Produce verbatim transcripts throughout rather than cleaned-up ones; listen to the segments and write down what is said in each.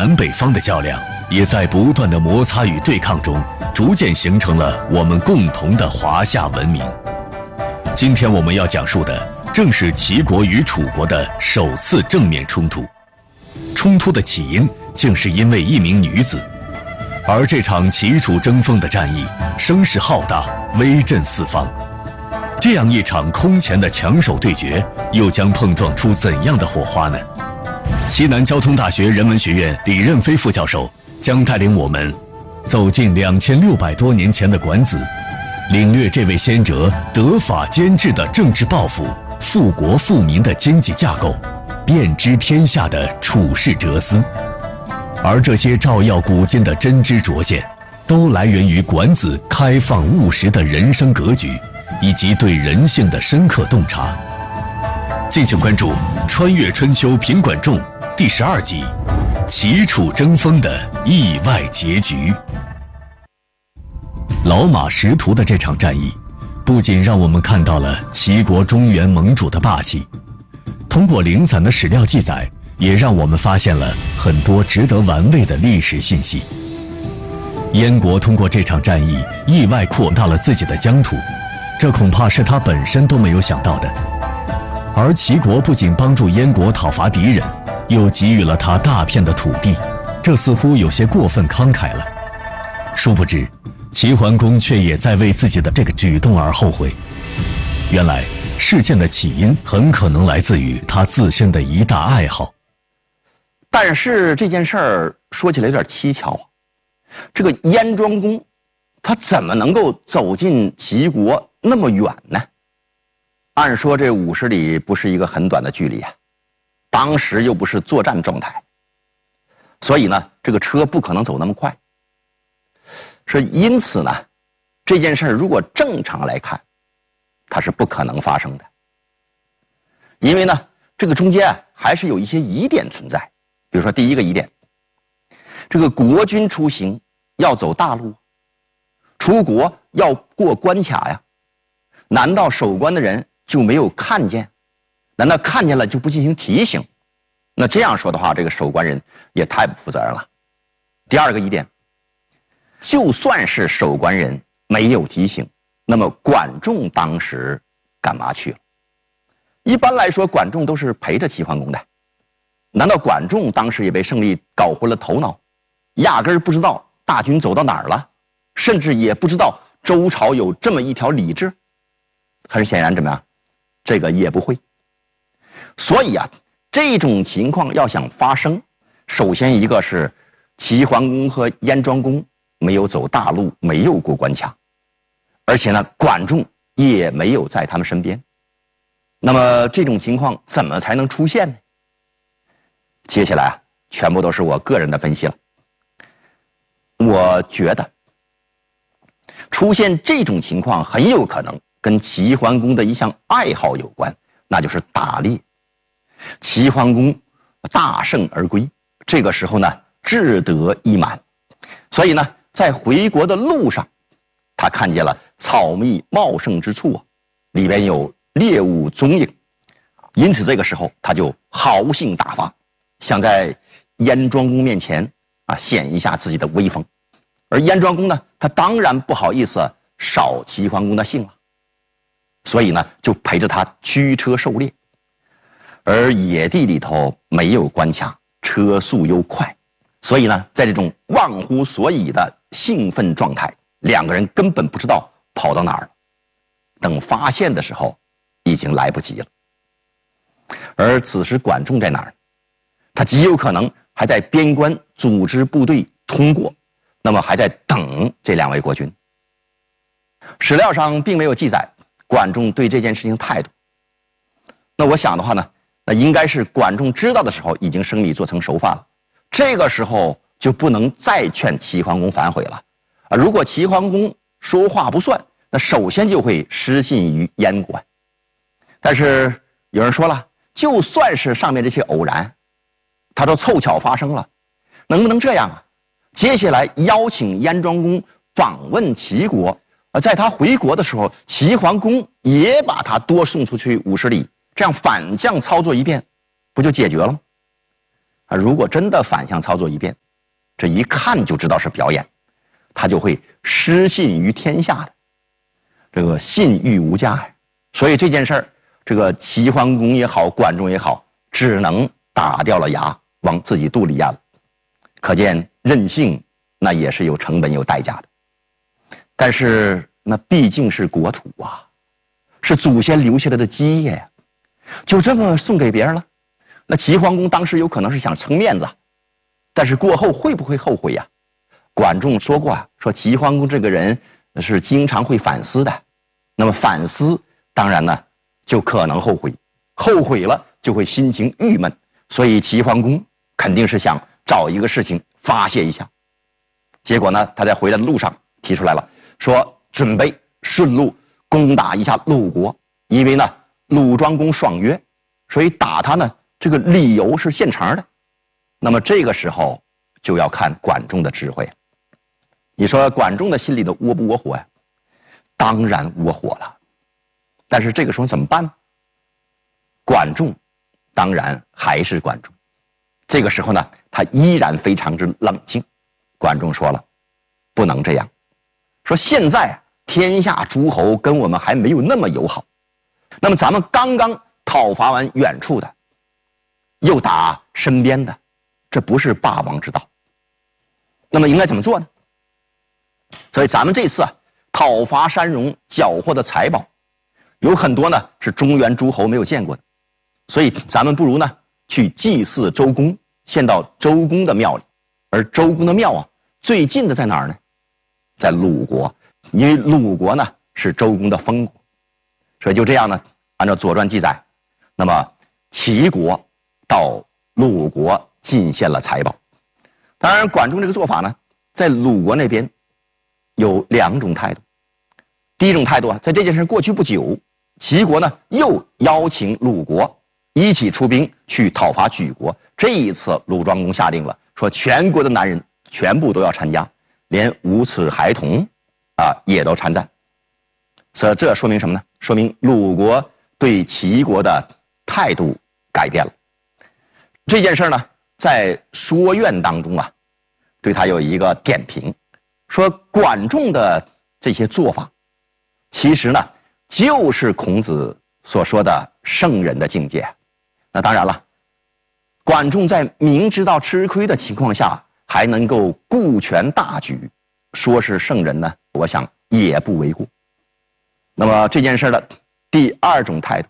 南北方的较量，也在不断的摩擦与对抗中，逐渐形成了我们共同的华夏文明。今天我们要讲述的，正是齐国与楚国的首次正面冲突。冲突的起因，竟是因为一名女子。而这场齐楚争锋的战役，声势浩大，威震四方。这样一场空前的强手对决，又将碰撞出怎样的火花呢？西南交通大学人文学院李任飞副教授将带领我们走进两千六百多年前的管子，领略这位先哲德法兼治的政治抱负、富国富民的经济架构、遍知天下的处世哲思。而这些照耀古今的真知灼见，都来源于管子开放务实的人生格局，以及对人性的深刻洞察。敬请关注《穿越春秋品管仲》第十二集：齐楚争锋的意外结局。老马识途的这场战役，不仅让我们看到了齐国中原盟主的霸气，通过零散的史料记载，也让我们发现了很多值得玩味的历史信息。燕国通过这场战役意外扩大了自己的疆土，这恐怕是他本身都没有想到的。而齐国不仅帮助燕国讨伐敌人，又给予了他大片的土地，这似乎有些过分慷慨了。殊不知，齐桓公却也在为自己的这个举动而后悔。原来，事件的起因很可能来自于他自身的一大爱好。 但是这件事儿说起来有点蹊跷啊，这个燕庄公，他怎么能够走进齐国那么远呢？按说这五十里不是一个很短的距离啊，当时又不是作战状态，所以呢，这个车不可能走那么快。是因此呢，这件事如果正常来看，它是不可能发生的，因为呢，这个中间啊还是有一些疑点存在。比如说第一个疑点，这个国君出行要走大路，出国要过关卡呀，难道守关的人就没有看见？难道看见了就不进行提醒？那这样说的话，这个守关人也太不负责任了。第二个疑点，就算是守关人没有提醒，那么管仲当时干嘛去了？一般来说，管仲都是陪着齐桓公的，难道管仲当时也被胜利搞昏了头脑，压根儿不知道大军走到哪儿了，甚至也不知道周朝有这么一条礼制？很显然，怎么样？这个也不会。所以啊，这种情况要想发生，首先一个是齐桓公和燕庄公没有走大路，没有过关卡，而且呢，管仲也没有在他们身边。那么这种情况怎么才能出现呢？接下来啊，全部都是我个人的分析了。我觉得出现这种情况很有可能跟齐桓公的一项爱好有关，那就是打猎。齐桓公大胜而归，这个时候呢，志得意满，所以呢，在回国的路上，他看见了草密茂盛之处啊，里边有猎物踪影，因此这个时候他就豪兴大发，想在燕庄公面前啊显一下自己的威风。而燕庄公呢，他当然不好意思扫齐桓公的兴了，所以呢，就陪着他驱车狩猎。而野地里头没有关卡，车速又快，所以呢，在这种忘乎所以的兴奋状态，两个人根本不知道跑到哪儿了。等发现的时候，已经来不及了。而此时管仲在哪儿？他极有可能还在边关组织部队通过，那么还在等这两位国君。史料上并没有记载管仲对这件事情态度。那我想的话呢，那应该是管仲知道的时候已经生米做成熟饭了，这个时候就不能再劝齐桓公反悔了啊！如果齐桓公说话不算，那首先就会失信于燕国。但是有人说了，就算是上面这些偶然，它都凑巧发生了，能不能这样啊？接下来邀请燕庄公访问齐国，而在他回国的时候，齐桓公也把他多送出去五十里，这样反将操作一遍，不就解决了吗？ 啊，如果真的反向操作一遍，这一看就知道是表演，他就会失信于天下的，这个信誉无价呀。所以这件事儿，这个齐桓公也好，管仲也好，只能打掉了牙往自己肚里咽了。可见任性那也是有成本有代价的。但是那毕竟是国土啊，是祖先留下来的基业呀，就这么送给别人了。那齐桓公当时有可能是想撑面子，但是过后会不会后悔呀？管仲说过啊，说齐桓公这个人是经常会反思的，那么反思当然呢就可能后悔，后悔了就会心情郁闷，所以齐桓公肯定是想找一个事情发泄一下。结果呢，他在回来的路上提出来了，说准备顺路攻打一下鲁国，因为呢鲁庄公爽约，所以打他呢这个理由是现成的。那么这个时候就要看管仲的智慧。你说管仲的心里头窝不窝火呀？当然窝火了。但是这个时候怎么办呢？管仲当然还是管仲，这个时候呢他依然非常之冷静。管仲说了，不能这样，说现在天下诸侯跟我们还没有那么友好，那么咱们刚刚讨伐完远处的，又打身边的，这不是霸王之道。那么应该怎么做呢？所以咱们这次啊讨伐山戎缴获的财宝有很多呢是中原诸侯没有见过的，所以咱们不如呢去祭祀周公，献到周公的庙里。而周公的庙啊最近的在哪儿呢？在鲁国，因为鲁国呢是周公的封国，所以就这样呢，按照《左传》记载，那么齐国到鲁国进献了财宝。当然管仲这个做法呢在鲁国那边有两种态度。第一种态度啊，在这件事过去不久，齐国呢又邀请鲁国一起出兵去讨伐莒国。这一次鲁庄公下令了，说全国的男人全部都要参加，连无耻孩童啊也都参战。所以这说明什么呢？说明鲁国对齐国的态度改变了。这件事呢在说苑当中啊对他有一个点评，说管仲的这些做法其实呢就是孔子所说的圣人的境界。那当然了，管仲在明知道吃亏的情况下还能够顾全大局，说是圣人呢，我想也不为过。那么这件事的第二种态度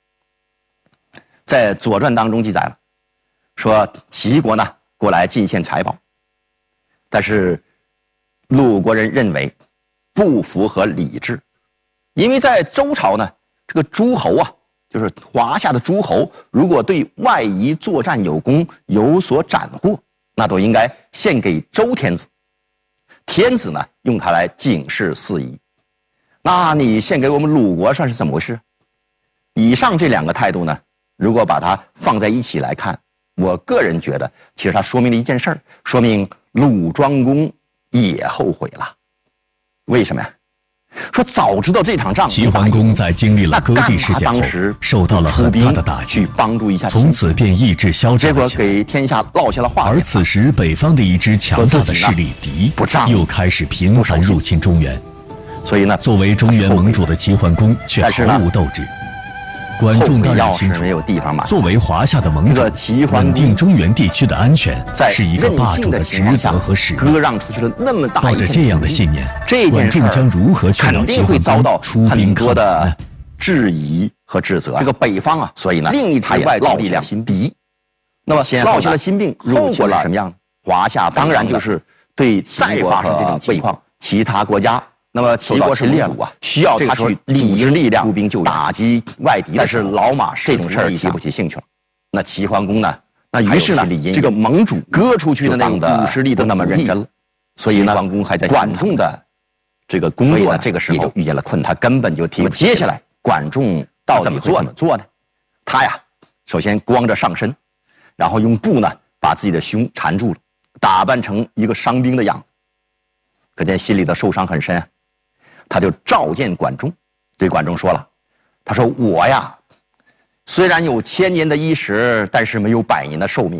在《左传》当中记载了，说齐国呢过来进献财宝，但是鲁国人认为不符合礼制，因为在周朝呢，这个诸侯啊，就是华夏的诸侯，如果对外夷作战有功，有所斩获，那都应该献给周天子，天子呢用它来警示四夷。那你献给我们鲁国算是怎么回事？以上这两个态度呢，如果把它放在一起来看，我个人觉得其实它说明了一件事儿，说明鲁庄公也后悔了。为什么呀？说早知道这场仗， 齐桓公在经历了割地事件后，受到了很大的打击， 帮助一下， 从此便意志消沉了起来。 结果给天下落下了话。 而此时，北方的一支强大的势力敌又开始频繁入侵中原， 所以呢， 作为中原盟主的齐桓公却毫无斗志。管仲当然清楚，作为华夏的盟主，稳定中原地区的安全是一个霸主的职责和使命。 割让出去了那么大一片土地， 抱着这样的信念，管仲将如何劝导齐桓公出兵抗敌呢？ 质疑和指责。这个北方啊，所以呢，另一支外部力量心敌。那么落下了心病，后果是什么样？华夏当然就是对再发生这种情况，其他国家。那么齐国是盟主啊，需要他去组织力量出兵救援，打击外敌。但是老马这种事儿提不起兴趣了。那齐桓公呢？那于是呢，这个盟主割出去的那个武士力都那么认真了。所以呢，齐桓公还在管仲的这个工作，这个时候遇见了困难，他根本就提不起。接下来管仲到底怎么做怎么做呢？他呀，首先光着上身，然后用布呢把自己的胸缠住了，打扮成一个伤兵的样子，可见心里的受伤很深啊。他就召见管仲，对管仲说了，他说我呀虽然有千年的衣食，但是没有百年的寿命，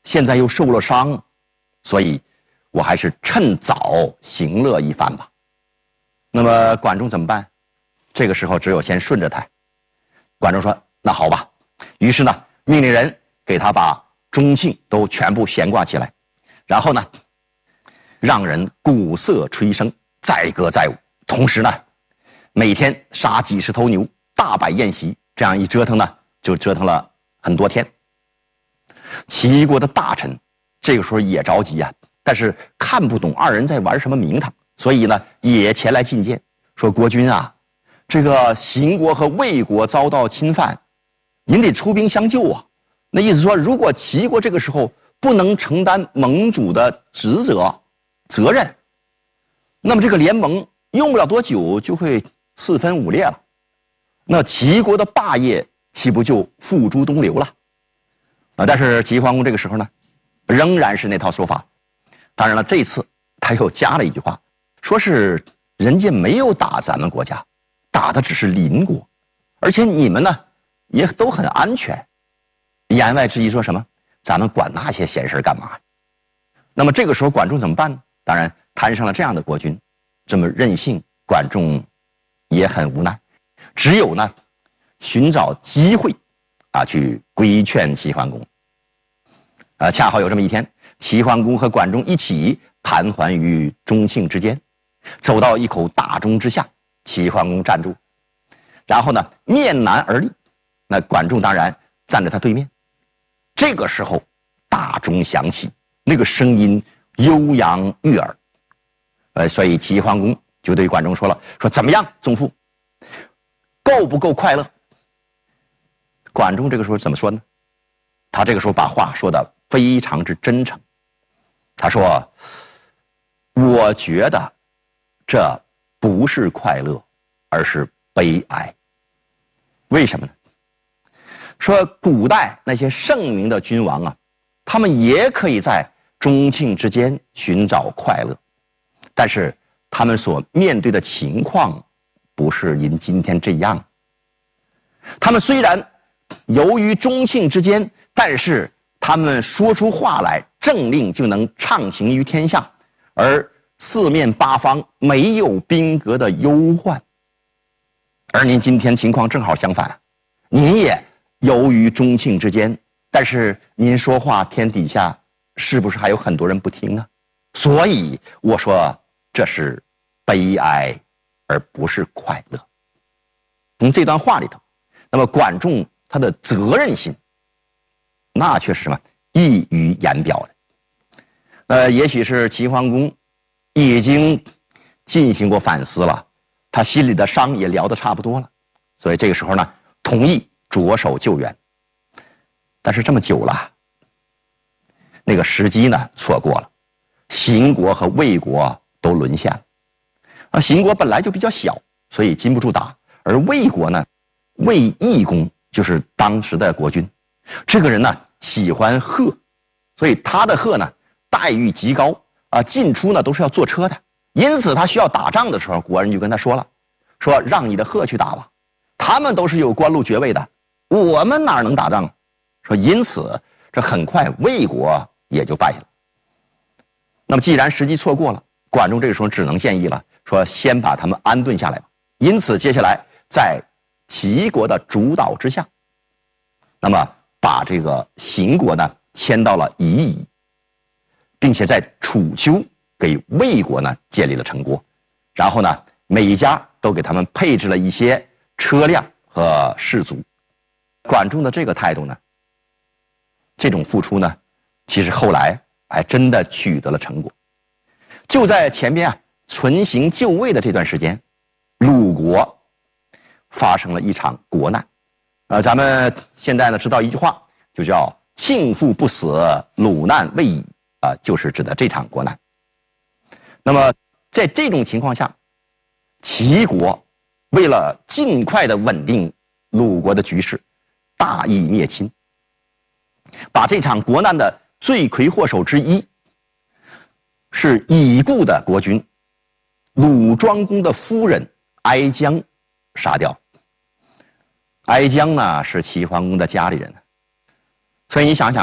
现在又受了伤，所以我还是趁早行乐一番吧。那么管仲怎么办？这个时候只有先顺着他。管仲说：“那好吧。”于是呢，命令人给他把中庆都全部悬挂起来，然后呢，让人鼓瑟吹笙，载歌载舞，同时呢，每天杀几十头牛，大摆宴席。这样一折腾呢，就折腾了很多天。齐国的大臣这个时候也着急啊，但是看不懂二人在玩什么名堂，所以呢，也前来觐见，说：“国君啊，这个秦国和魏国遭到侵犯，您得出兵相救啊。”那意思说，如果齐国这个时候不能承担盟主的职责责任，那么这个联盟用不了多久就会四分五裂了，那齐国的霸业岂不就付诸东流了？啊！但是齐桓公这个时候呢，仍然是那套说法。当然了，这次他又加了一句话，说是人家没有打咱们国家，打的只是邻国，而且你们呢也都很安全。言外之意说什么？咱们管那些闲事干嘛？那么这个时候管仲怎么办呢？当然摊上了这样的国君，这么任性，管仲也很无奈，只有呢寻找机会啊去规劝齐桓公。啊，恰好有这么一天，齐桓公和管仲一起盘桓于中庆之间，走到一口大钟之下，齐桓公站住，然后呢面南而立，那管仲当然站在他对面。这个时候大钟响起，那个声音悠扬悦耳，呃，所以齐桓公就对管仲说了：“说怎么样，宗父，够不够快乐？”管仲这个时候怎么说呢？他这个时候把话说得非常之真诚。他说：“我觉得这不是快乐，而是悲哀。为什么呢？说古代那些圣明的君王啊，他们也可以在中庆之间寻找快乐，但是他们所面对的情况不是您今天这样。他们虽然由于中庆之间，但是他们说出话来，政令就能畅行于天下，而四面八方没有兵革的忧患。而您今天情况正好相反，您也由于中庆之间，但是您说话天底下是不是还有很多人不听啊？所以我说这是悲哀，而不是快乐。从这段话里头，那么管仲他的责任心，那却是什么溢于言表的。呃，也许是齐桓公已经进行过反思了，他心里的伤也疗得差不多了，所以这个时候呢，同意着手救援。但是这么久了，那个时机呢错过了，秦国和魏国都沦陷了。而秦国本来就比较小，所以禁不住打，而魏国呢，魏懿公就是当时的国君，这个人呢喜欢鹤，所以他的鹤呢待遇极高啊，进出呢都是要坐车的。因此他需要打仗的时候，国人就跟他说了，说让你的鹤去打吧，他们都是有官禄爵位的，我们哪能打仗？说因此这很快魏国也就败了。那么既然时机错过了，管仲这个时候只能建议了，说先把他们安顿下来吧。因此接下来在齐国的主导之下，那么把这个秦国呢迁到了夷夷，并且在楚丘给魏国呢建立了城郭，然后呢每一家都给他们配置了一些车辆和士卒。管仲的这个态度呢，这种付出呢，其实后来还真的取得了成果。就在前边啊存行就位的这段时间，鲁国发生了一场国难。呃，咱们现在呢知道一句话，就叫庆父不死，鲁难未已啊，就是指的这场国难。那么在这种情况下，齐国为了尽快的稳定鲁国的局势，大义灭亲，把这场国难的罪魁祸首之一是已故的国君鲁庄公的夫人哀姜杀掉。哀姜呢是齐桓公的家里人，所以你想想，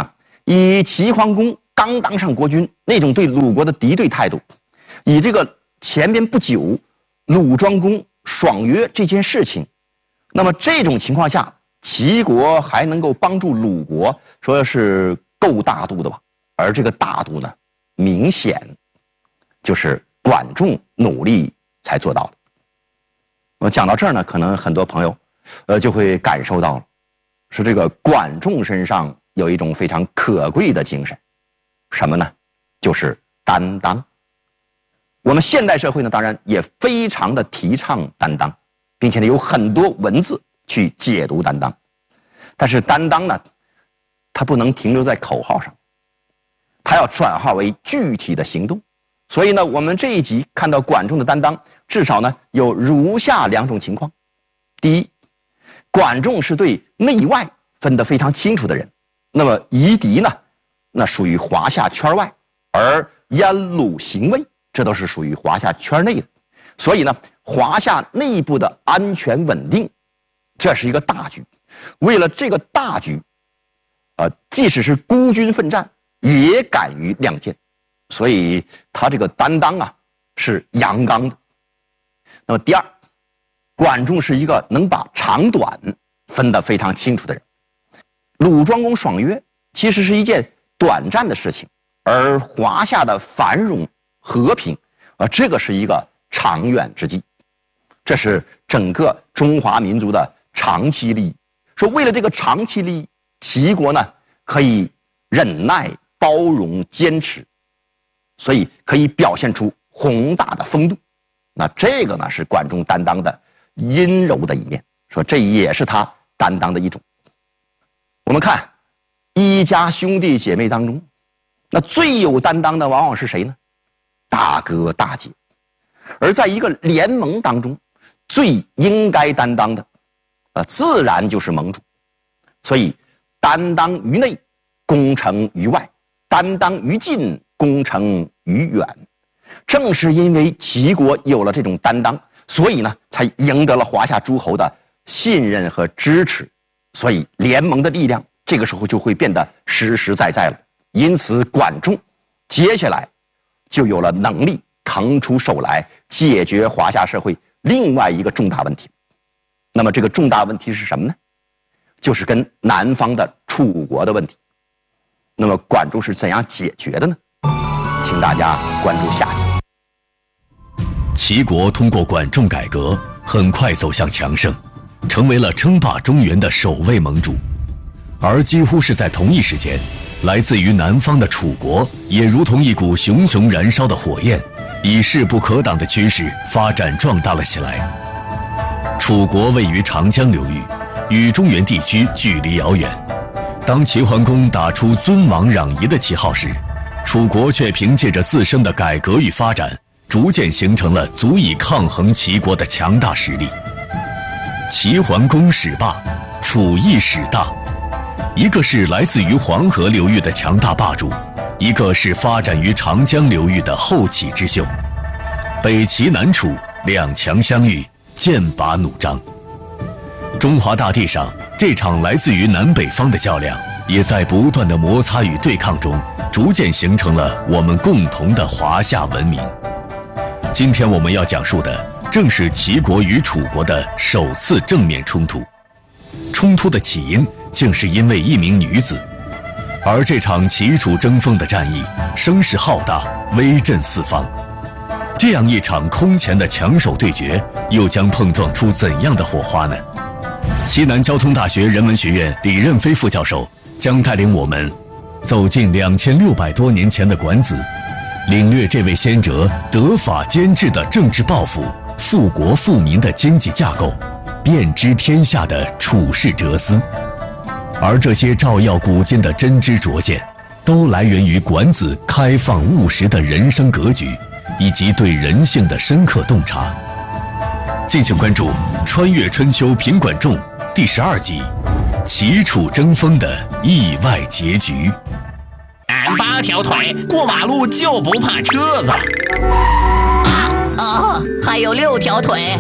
以齐桓公刚当上国君那种对鲁国的敌对态度，以这个前边不久鲁庄公爽约这件事情，那么这种情况下，齐国还能够帮助鲁国，说是够大度的吧？而这个大度呢，明显就是管仲努力才做到的。我讲到这儿呢，可能很多朋友，呃，就会感受到了，是这个管仲身上有一种非常可贵的精神，什么呢？就是担当。我们现代社会呢，当然也非常的提倡担当，并且呢有很多文字去解读担当，但是担当呢，它不能停留在口号上，它要转化为具体的行动。所以呢，我们这一集看到管仲的担当，至少呢有如下两种情况：第一，管仲是对内外分得非常清楚的人，那么夷狄呢，那属于华夏圈外，而燕鲁邢魏这都是属于华夏圈内的，所以呢，华夏内部的安全稳定，这是一个大局。为了这个大局，呃，即使是孤军奋战，也敢于亮剑。所以他这个担当啊是阳刚的。那么第二，管仲是一个能把长短分得非常清楚的人。鲁庄公爽约其实是一件短暂的事情，而华夏的繁荣和平，啊，这个是一个长远之计，这是整个中华民族的长期利益。说为了这个长期利益，齐国呢可以忍耐、包容、坚持，所以可以表现出宏大的风度。那这个呢是管仲担当的阴柔的一面，说这也是他担当的一种。我们看一家兄弟姐妹当中，那最有担当的往往是谁呢？大哥大姐。而在一个联盟当中，最应该担当的，呃，自然就是盟主。所以担当于内，功成于外；担当于近，功成于远。正是因为齐国有了这种担当，所以呢，才赢得了华夏诸侯的信任和支持。所以联盟的力量这个时候就会变得实实在在了。因此管仲接下来就有了能力腾出手来解决华夏社会另外一个重大问题。那么这个重大问题是什么呢？就是跟南方的楚国的问题。那么管仲是怎样解决的呢？请大家关注下集。 齐国通过管仲改革，很快走向强盛，成为了称霸中原的首位盟主。而几乎是在同一时间，来自于南方的楚国也如同一股熊熊燃烧的火焰，以势不可挡的趋势发展壮大了起来。楚国位于长江流域，与中原地区距离遥远。当齐桓公打出尊王攘夷的旗号时，楚国却凭借着自身的改革与发展，逐渐形成了足以抗衡齐国的强大实力。齐桓公始霸，楚亦始大。一个是来自于黄河流域的强大霸主，一个是发展于长江流域的后起之秀。北齐南楚，两强相遇，剑拔弩张。中华大地上，这场来自于南北方的较量，也在不断的摩擦与对抗中，逐渐形成了我们共同的华夏文明。今天我们要讲述的，正是齐国与楚国的首次正面冲突。冲突的起因竟是因为一名女子，而这场齐楚争锋的战役声势浩大，威震四方。这样一场空前的强手对决，又将碰撞出怎样的火花呢？西南交通大学人文学院李任飞副教授将带领我们走进两千六百多年前的管子，领略这位先哲德法兼治的政治抱负，富国富民的经济架构，遍知天下的处世哲思。而这些照耀古今的真知灼见，都来源于管子开放务实的人生格局，以及对人性的深刻洞察。敬请关注《穿越春秋品管仲》第十二集：齐楚争锋的意外结局。 俺八条腿，过马路就不怕车子。 啊啊！还有六条腿。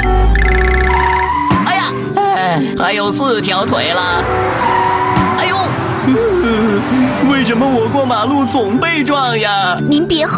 哎呀， 哎，还有四条腿了。 哎呦！ 为什么我过马路总被撞呀？ 您别